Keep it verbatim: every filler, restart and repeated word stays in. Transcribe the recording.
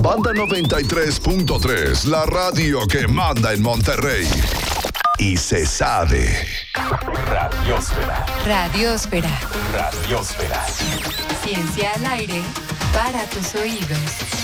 Banda noventa y tres punto tres, la radio que manda en Monterrey. Y se sabe. Radiósfera. Radiósfera. Radiósfera. Ciencia al aire para tus oídos.